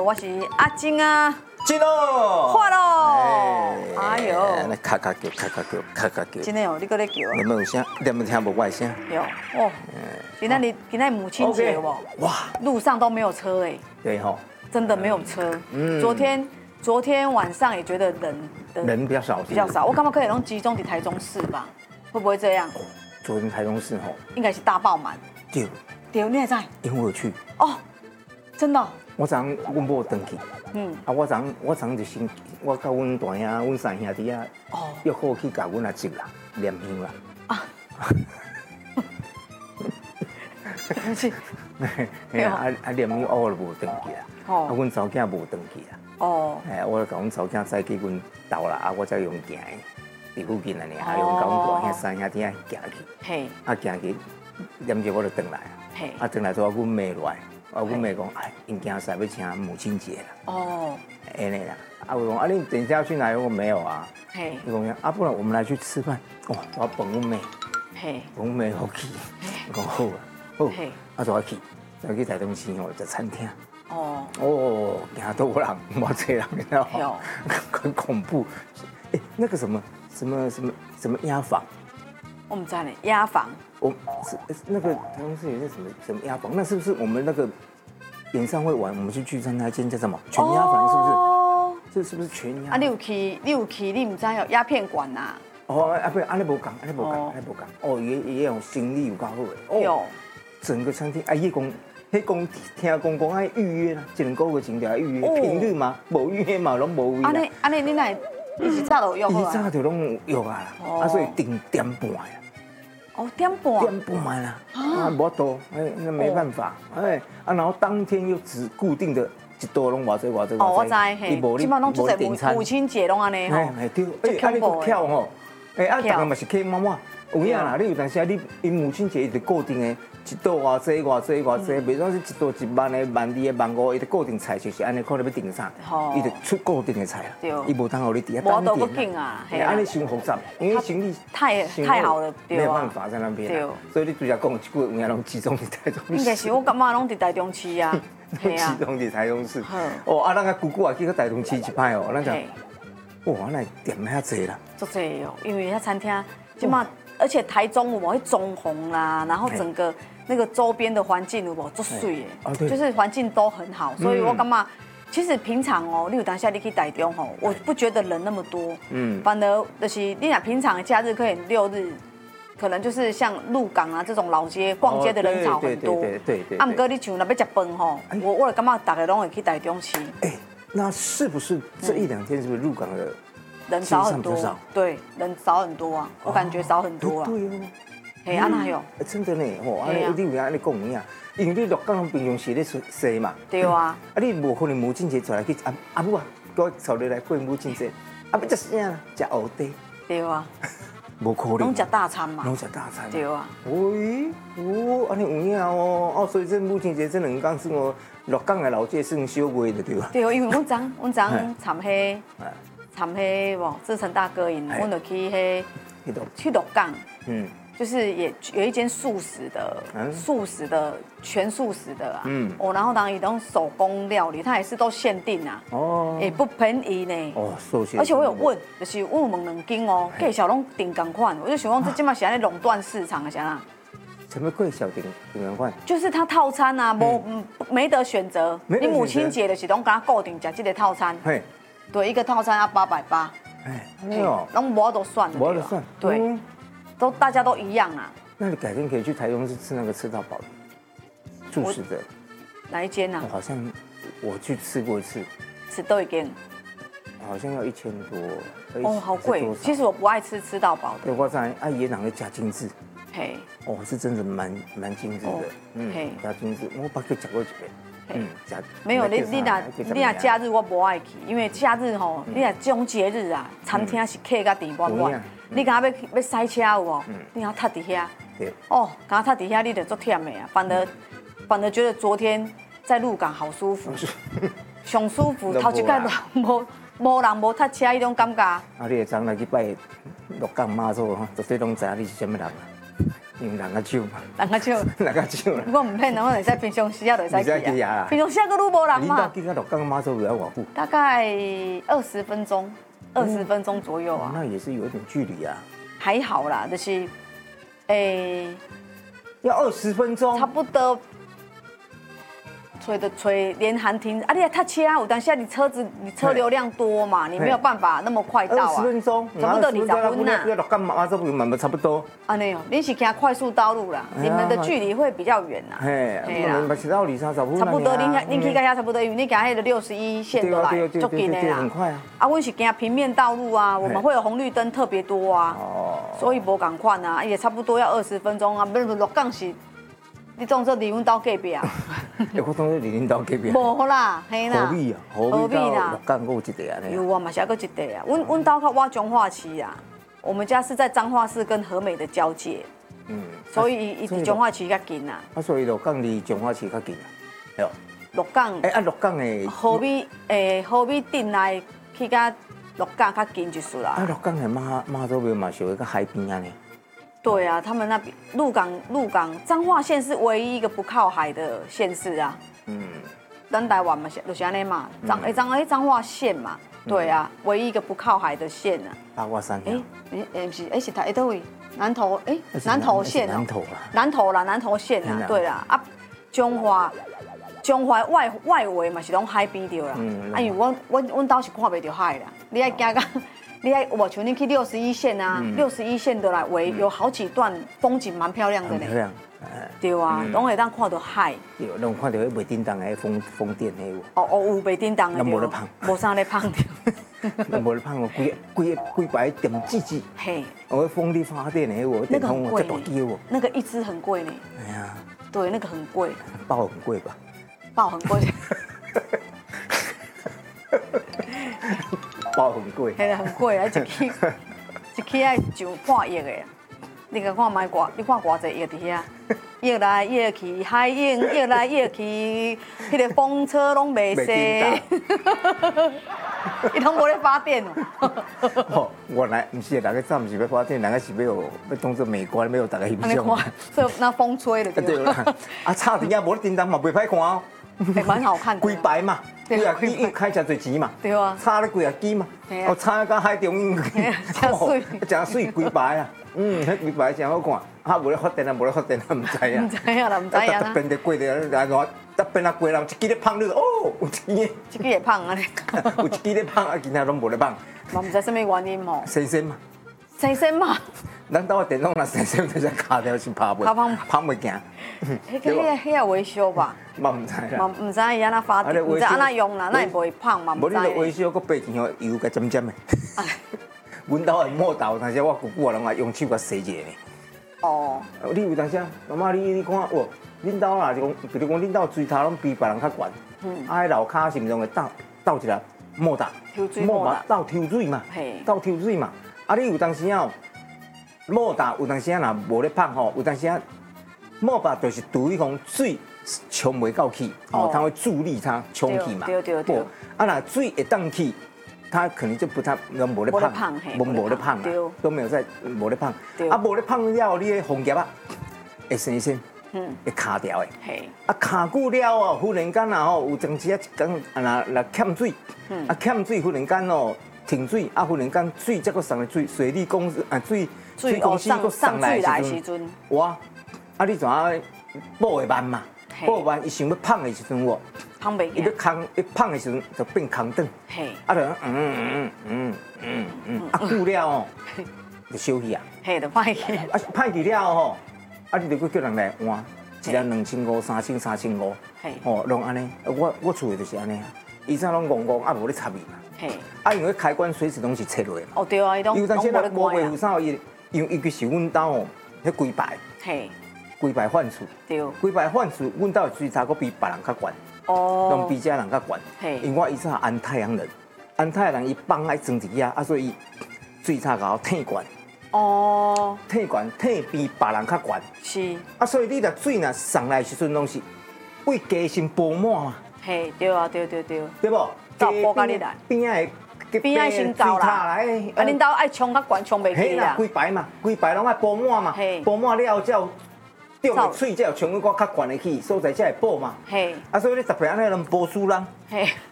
我是阿金啊， 进喽， 换喽！哎呦， 那咔咔叫，咔咔叫，咔咔叫。 真的哦，你搁咧叫啊？ 你们有声？你们听不我的声？ 有哦。今天母亲节有无？ 哇， 路上都没有车哎， 对吼， 真的没有车。昨天晚上也觉得人比较少， 比较少。我感觉可能都集中在台中市吧？会不会这样？ 昨天台中市吼， 应该是大爆满。 对， 你也在？ 因为我有去。 哦，真的哦。 我昨昏阮某登去，我昨昏就先，我甲阮大兄、阮三兄弟啊，约好去甲阮阿叔啦，念香啦。啊。 对不起。 念香我就无登去啦。阮查某囝无登去啦。我就甲阮查某囝载去阮兜啦，我才用行的，伫附近安尼，用甲阮大兄、三兄弟啊行去。行去，念着我就回来啊。回来之后，阮妹来。阮妹讲，因囝婿要请母亲节啦。安尼啦。我讲，你等一下要去哪里？我没有啊。伊讲，不然我们来去吃饭。我捧阮妹。阮妹好去。我讲好啊，好。就去台中市食餐厅。行都有人，冇济人，你知道吗？很恐怖。那个什么鸭房。 我们在呢，鸭房。 那个台中市有些什么鸭房？那是不是我们那个演唱会完，我们去聚餐那间叫什么全鸭房？是不是？这是不是全鸭？ 你有去，你唔知有鸦片馆呐？ 不，安尼无讲。伊用生意有够好的。整个餐厅迄讲爱预约啦，一两个月前就要预约，频率嘛，无预约嘛，拢无位啦。 安尼，你来一早就约好啊？ 一早就拢约啊，所以定点半啦。 点半啦，无多，那没办法，然后当天又只固定的一桌拢偌济。 我知，基本拢做在母亲节拢安尼吼。 对，安尼个跳吼，大家嘛是客满满。有影啦，你有当时你因母亲节伊就固定的，一桌偌济，袂总是一桌1万的、12000的、15000，伊就固定菜就是安尼，可能要订啥，伊就出固定的菜啦。伊无当互你订， 无都不紧啊， 安尼伤复杂，因为生意太好了， 没有办法在那边。所以你拄则讲一句，有影拢集中在台中市。 应该是我感觉拢伫台中市啊， 集中在台中市。咱个姑姑也去个台中市一摆咱就，那店遐济啦。 足济哦，因为遐餐厅即马。而且台中有无迄中红啦，然后整个那个周边的环境有无足水的，就是环境都很好，所以我感觉其实平常你有当下你去台中我不觉得人那么多，反而就是你若平常的假日可以6日，可能就是像鹿港啊这种老街逛街的人潮很多，对。啊，不过你像若要吃饭我感觉大家拢会去台中市。 那是不是这1、2天是不是鹿港的？ 人少很多，对，人少很多啊，我感觉少很多啊。 对哦，哪有？ 真的呢，你有影安尼讲有影，因为你鹿港平常时咧踅嘛。 对啊。 你无可能母亲节出来去阿母啊，我找你来过母亲节，要吃啥？吃蚵嗲。 对啊。 无可能。 拢食大餐嘛。 拢食大餐。 对啊。 安尼有影所以这母亲节这2天是鹿港的老街算小卖的对吧？ 对，因为阮昨参迄无志成大哥因，阮就去鹿港，就是也有一间素食的全素食的啊，然后当然都手工料理，它也是都限定啊，也不便宜呢，而且我有问，就是我有问2间介绍拢订同款，我就想讲这今嘛是安尼垄断市场的啥啦？ 什么贵小订同款？ 就是它套餐啊，没得选择，你母亲节的是拢敢固定吃这个套餐。对，一个套餐要880，拢无都算了，对，大家都一样啊。 那你改天可以去台中市吃那个吃到饱的，素食的。 哪一间啊？ 好像我去吃过一次。 吃多一间？ 好像要1000多。 好贵。其实我不爱吃到饱的。 对，我在阿姨那个加精致。是真的蛮精致的。加精致，我把它吃过一遍。 没有你若假日我不爱去，因为假日你若这种节日啊，餐厅是客甲店满满，你刚要塞车有无？你要踏伫遐，刚踏伫遐你就足忝的啊。反而觉得昨天在鹿港好舒服，上舒服，头一摆无人无踏车迄种感觉。 你会昨来去拜鹿港妈祖，绝对拢知你是什么人啊。 用人个手嘛， 人个手， 人个手。 我唔骗人，我会使平常时啊，就会使去啊。平常时啊，佫愈无人嘛。 你到鹿港妈祖要偌久？ 大概20分钟，20分钟左右啊。 那也是有一点距离啊。 还好啦，就是， 要20分钟。 差不多。吹连寒停啊！你还踏车啊？有当下你车流量多嘛，你没有办法那么快到啊。 20分钟， 差不多20分呐。 要鹿港妈祖嘛差不多。 啊，那哦，你是行快速道路啦，你们的距离会比较远呐。 嘿，我们是到20-30分。 差不多，你去到遐差不多，因为你行迄个61线都来，足近的啦。 很快啊。 啊，阮是行平面道路啊，我们会有红绿灯特别多啊。哦。所以无共款啊，也差不多要20分钟啊。不是鹿港是。你当作离阮兜隔壁啊？ 我当作离恁兜隔壁。 无啦，嘿啦。 何必啊？何必啦？鹿港有一地啊？ 有啊，嘛是还有一地啊。阮兜较挖彰化市啊，我们家是在彰化市跟和美的交界。嗯。所以伊离彰化市较近啊。 啊，所以鹿港离彰化市较近啊。 对。鹿港。 鹿港的。 和美镇内去甲鹿港较近就是啦。 鹿港的妈祖庙嘛是在海边啊呢。 对啊，他们那边鹿港彰化县是唯一一个不靠海的县市啊。嗯，咱台湾嘛就是安尼嘛，彰化县嘛，对啊，唯一一个不靠海的县啊。 八卦山。 是台倒位？南投南投县哦。南投县啊，对啦啊，彰化外围嘛是拢海边着啦。啊，因为阮兜是看袂着海啦，你爱行到。你还我像你去61线啊，61线的来围有好几段风景蛮漂亮的呢。漂亮，对啊，拢会当看到海。 对，拢看到迄袂叮当的风电迄有。 哦，有袂叮当的。 咱无咧碰， 无啥咧碰着。 咱无咧碰哦，规排点叽叽。嘿。我风力发电的迄有， 那个很贵。那个一支很贵呢。 哎呀。 对，那个很贵。 爆很贵吧？ 爆很贵。 包很贵， 系啦，很贵啊！一起爱上半亿的，你甲看卖你看偌济亿伫遐，亿来亿去，海影亿来亿去，迄个风车拢袂熄，伊拢无咧发电哦。原来唔是，人家早唔是要发电，人家是要当做美观，要大家欣赏。 所以那风吹了对啦。啊，差点也无咧叮当嘛，袂歹看哦。 蛮好看的。 规排嘛。几啊支伊开真侪钱嘛， 对啊， 差咧几啊支嘛，哦差到海中央去，真水规排啊，迄规排真好看，啊无咧发电啊，无咧发电啊，唔知啊， 唔知啊啦，唔知啊啦， 边的过的，然后边啊过人一支咧胖你哦，有钱的， 一支会胖啊咧， 有一支咧胖啊，其他拢无咧胖， 嘛唔知什么原因吼， 新鲜嘛， 新鲜嘛。 咱兜的电动若生生就是卡条先拍袂，拍袂行。 迄个维修吧？ 嘛唔知啦。 嘛唔知伊安那发电，唔知安那用啦，那也不会胖嘛。 无你著维修，佮八钱哦，油甲尖尖的。阮兜的磨豆，但是我姑姑拢爱用手甲洗一下呢。哦。你有当时妈妈你看哦，恁兜啦就讲，比如讲恁兜水头拢比别人较悬，啊，迄楼骹是毋是会倒一个磨豆？倒抽水嘛，倒抽水嘛。啊，你有当时哦。磨豆有当时啊，若无咧放吼，有当时啊，磨把就是除以讲水冲袂到去，哦，它会助力它冲去嘛。 对。 啊，若水会荡去，它可能就不太无咧胖，无咧胖啊，都没有在无咧胖。啊，无咧胖了，你的红叶啊会生生，会卡掉的。啊，卡久了哦，忽然间啊吼，有阵时啊一天若欠水，啊欠水忽然间哦停水，啊忽然间水再个上来水利公司啊水公司佫上来的时阵，哇！啊，你怎啊补会慢嘛？补慢，伊想要胖的时阵喎， 胖袂伊要胖的时阵就变空顿。嘿，啊就啊久了哦，就休息啊。 嘿，就歹去。 啊，歹去了吼，啊你就佫叫人来换，一日2500、3500。嘿，哦，拢安尼。我厝的就是安尼啊，以前拢戆戆啊，无咧插伊嘛。嘿，啊因为开关随时拢是切落嘛。 哦对啊，伊拢有当时无袂有啥伊。因为伊是阮兜哦，迄规排，规排换厝，规排换厝，阮兜的水差佫比别人较悬，拢比遮人较悬。因为我以前安太阳人，安太阳人伊放爱装一遐，啊所以水差甲我挺悬。哦，挺悬，挺比别人较悬。是。啊，所以你若水若上来的时阵，拢是为家先补满嘛。 嘿，对啊，对。 对不？ 早补甲你来。 边仔的边爱先走啦，啊，恁兜爱冲较悬，冲袂起啦。 规排嘛，规排拢爱补满嘛，补满了后才有中的水，才有冲去我较悬的去所在才会补嘛。嘿，啊，所以你十倍安尼能补输人。嘿，